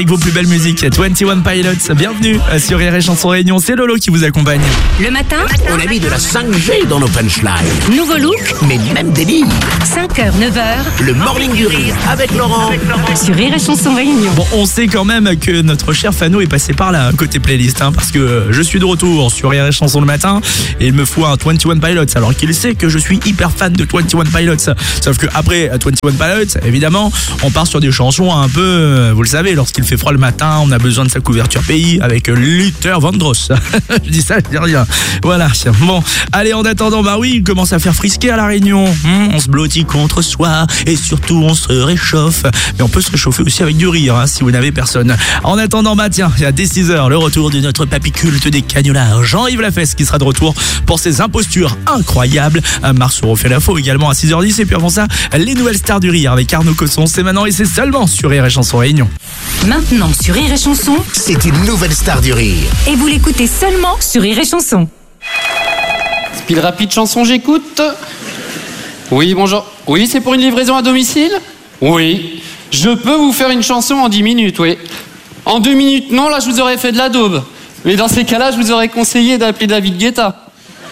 Avec vos plus belles musiques, 21 Pilots, bienvenue sur Rire et Chanson Réunion, c'est Lolo qui vous accompagne. Le matin, On a mis de la 5G dans nos punchlines, nouveau look, mais même des livres. 5h, 9h, Le morning du rire avec Laurent. sur Rire et Chanson Réunion. Bon, on sait quand même que notre cher Fano est passé par là, côté playlist, parce que je suis de retour sur Rire et Chanson le matin, et il me faut un 21 Pilots, alors qu'il sait que je suis hyper fan de 21 Pilots. Sauf que après 21 Pilots, évidemment, on part sur des chansons un peu, vous le savez, lorsqu'il fait froid le matin, on a besoin de sa couverture pays avec Luther Vandross. Je dis ça, je dis rien. Voilà. Bon, allez, en attendant, bah oui, il commence à faire frisquer à la Réunion. On se blottit contre soi et surtout on se réchauffe. Mais on peut se réchauffer aussi avec du rire, si vous n'avez personne. En attendant, bah tiens, il y a dès 6h, le retour de notre papy culte des canulars, Jean-Yves Lafesse, qui sera de retour pour ses impostures incroyables. Marceau refait la faux également à 6h10. Et puis avant ça, les nouvelles stars du rire avec Arnaud Cosson. C'est maintenant et c'est seulement sur Rire et Chanson Réunion. Maintenant sur Rire et Chanson, C'est une nouvelle star du rire. et vous l'écoutez seulement sur Rire et Chanson. Speed rapide chanson, j'écoute. Oui, bonjour. Oui, c'est pour une livraison à domicile? Oui. Je peux vous faire une chanson en 10 minutes, oui. En 2 minutes, non, là, je vous aurais fait de la daube. Mais dans ces cas-là, je vous aurais conseillé d'appeler David Guetta.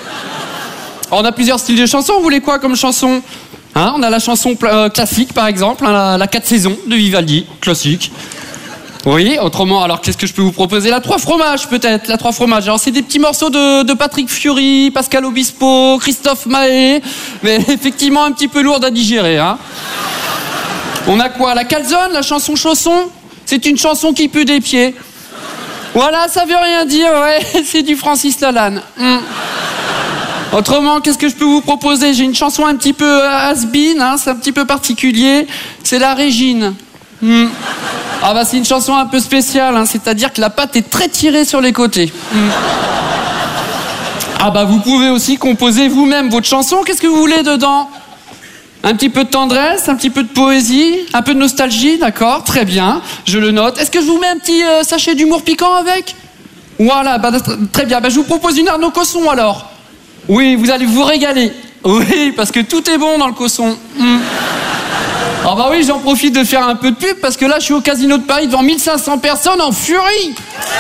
On a plusieurs styles de chansons, vous voulez quoi comme chanson? On a la chanson classique, par exemple, la 4 saisons de Vivaldi, classique. Oui, autrement, alors qu'est-ce que je peux vous proposer? La 3 fromages, peut-être, la 3 fromages. Alors, c'est des petits morceaux de Patrick Fiori, Pascal Obispo, Christophe Maé, mais effectivement un petit peu lourde à digérer, On a quoi? La calzone, la chanson chausson? C'est une chanson qui pue des pieds. Voilà, ça veut rien dire, ouais, c'est du Francis Lalanne. Autrement, qu'est-ce que je peux vous proposer? J'ai une chanson un petit peu has-been, c'est un petit peu particulier. C'est la Régine. Ah bah c'est une chanson un peu spéciale, c'est-à-dire que la patte est très tirée sur les côtés. Ah bah vous pouvez aussi composer vous-même votre chanson, qu'est-ce que vous voulez dedans? Un petit peu de tendresse, un petit peu de poésie, un peu de nostalgie, d'accord, très bien, je le note. Est-ce que je vous mets un petit sachet d'humour piquant avec? Voilà, bah, très bien, bah, je vous propose une Arnaud Cosson alors. Oui, vous allez vous régaler. Oui, parce que tout est bon dans le Cosson. Ah bah oui, j'en profite de faire un peu de pub parce que là, je suis au Casino de Paris devant 1500 personnes en furie.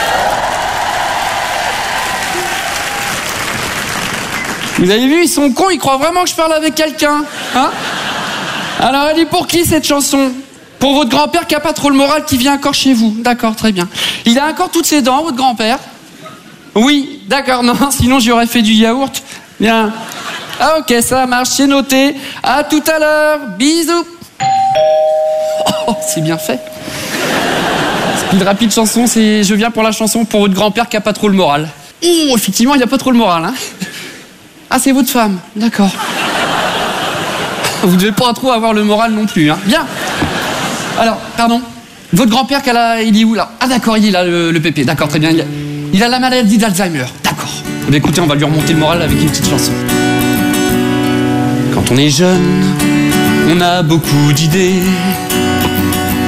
Vous avez vu, ils sont cons, ils croient vraiment que je parle avec quelqu'un. Alors, elle est pour qui cette chanson? Pour votre grand-père qui a pas trop le moral, qui vient encore chez vous. D'accord, très bien. Il a encore toutes ses dents, votre grand-père? Oui, d'accord, non, sinon j'y aurais fait du yaourt. Bien. Ah ok, ça marche, c'est noté. À tout à l'heure, bisous. Oh, c'est bien fait. Speed rapide chanson, c'est je viens pour la chanson pour votre grand-père qui a pas trop le moral. Oh, effectivement, il a pas trop le moral, Ah, c'est votre femme, d'accord. Vous devez pas trop avoir le moral non plus, Bien. Alors, pardon. Votre grand-père, il est où là? Ah d'accord, il est là, le pépé. D'accord, très bien. Il a la maladie d'Alzheimer. D'accord. Eh bien, écoutez, on va lui remonter le moral avec une petite chanson. Quand on est jeune, on a beaucoup d'idées.